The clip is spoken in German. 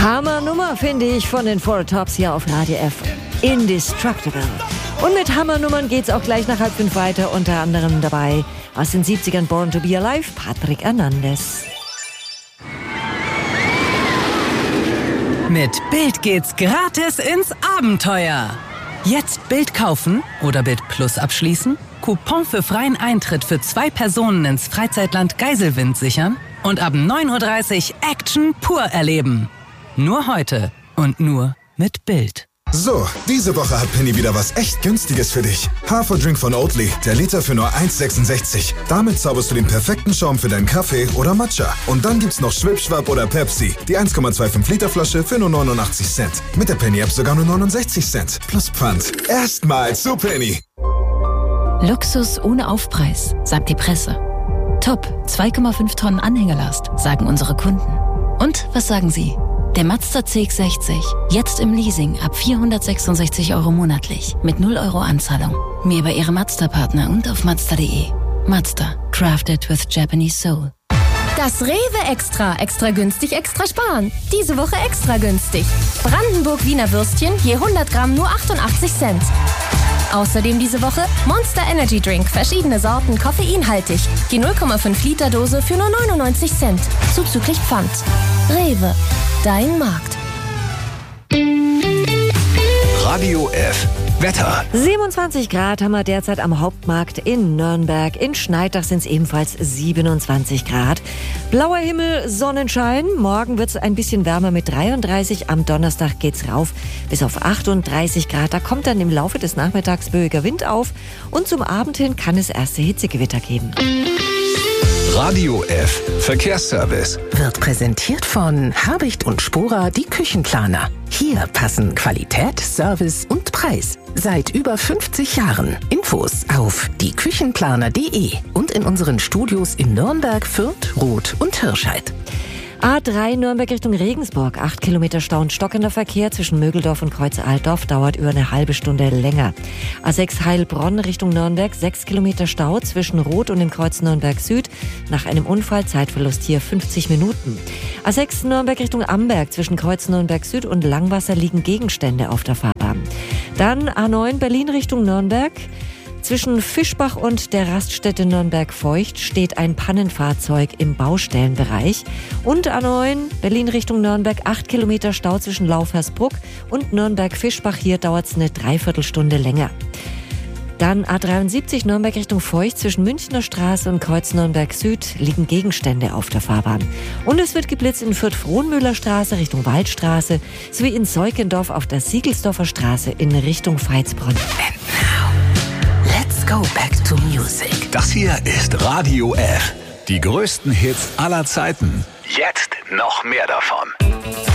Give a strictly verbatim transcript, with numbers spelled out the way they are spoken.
Hammernummer finde ich von den Four Tops hier auf Radio F. Indestructible. Und mit Hammernummern geht's auch gleich nach halb fünf weiter. Unter anderem dabei aus den siebzigern Born to be Alive, Patrick Hernandez. Mit Bild geht's gratis ins Abenteuer. Jetzt Bild kaufen oder Bild Plus abschließen, Coupon für freien Eintritt für zwei Personen ins Freizeitland Geiselwind sichern und ab neun Uhr dreißig Action pur erleben. Nur heute und nur mit Bild. So, diese Woche hat Penny wieder was echt Günstiges für dich. Haferdrink von Oatly, der Liter für nur eins sechsundsechzig. Damit zauberst du den perfekten Schaum für deinen Kaffee oder Matcha. Und dann gibt's noch Schwipschwapp oder Pepsi, die eins Komma fünfundzwanzig Liter Flasche für nur neunundachtzig Cent. Mit der Penny-App sogar nur neunundsechzig Cent. Plus Pfand. Erstmal zu Penny. Luxus ohne Aufpreis, sagt die Presse. Top, zwei Komma fünf Tonnen Anhängerlast, sagen unsere Kunden. Und was sagen Sie? Der Mazda C X sechzig, jetzt im Leasing ab vierhundertsechsundsechzig Euro monatlich, mit null Euro Anzahlung. Mehr bei Ihrem Mazda-Partner und auf Mazda punkt de. Mazda, crafted with Japanese soul. Das Rewe Extra. Extra günstig, extra sparen. Diese Woche extra günstig. Brandenburg-Wiener Würstchen je hundert Gramm nur achtundachtzig Cent. Außerdem diese Woche Monster Energy Drink, verschiedene Sorten, koffeinhaltig. Die null Komma fünf Liter Dose für nur neunundneunzig Cent. Zuzüglich Pfand. Rewe, dein Markt. Radio F. Wetter. siebenundzwanzig Grad haben wir derzeit am Hauptmarkt in Nürnberg. In Schneidach sind es ebenfalls siebenundzwanzig Grad. Blauer Himmel, Sonnenschein. Morgen wird es ein bisschen wärmer mit dreiunddreißig. Am Donnerstag geht's rauf bis auf achtunddreißig Grad. Da kommt dann im Laufe des Nachmittags böiger Wind auf. Und zum Abend hin kann es erste Hitzegewitter geben. Radio F. Verkehrsservice. Wird präsentiert von Habicht und Spora, die Küchenplaner. Hier passen Qualität, Service und Preis. Seit über fünfzig Jahren. Infos auf die küchenplaner punkt de und in unseren Studios in Nürnberg, Fürth, Roth und Hirscheid. A drei Nürnberg Richtung Regensburg. Acht Kilometer Stau und stockender Verkehr zwischen Mögeldorf und Kreuz-Altdorf dauert über eine halbe Stunde länger. A sechs Heilbronn Richtung Nürnberg. Sechs Kilometer Stau zwischen Roth und dem Kreuz Nürnberg Süd. Nach einem Unfall Zeitverlust hier fünfzig Minuten. A sechs Nürnberg Richtung Amberg. Zwischen Kreuz Nürnberg Süd und Langwasser liegen Gegenstände auf der Fahrbahn. Dann A neun Berlin Richtung Nürnberg. Zwischen Fischbach und der Raststätte Nürnberg-Feucht steht ein Pannenfahrzeug im Baustellenbereich. Und A neun Berlin Richtung Nürnberg, acht Kilometer Stau zwischen Laufhersbruck und Nürnberg-Fischbach. Hier dauert es eine Dreiviertelstunde länger. Dann A dreiundsiebzig Nürnberg Richtung Feucht. Zwischen Münchner Straße und Kreuz Nürnberg Süd liegen Gegenstände auf der Fahrbahn. Und es wird geblitzt in Fürth-Frohnmühler Straße Richtung Waldstraße sowie in Seukendorf auf der Siegelsdorfer Straße in Richtung Veitsbronn. Let's go back to music. Das hier ist Radio F. Die größten Hits aller Zeiten. Jetzt noch mehr davon.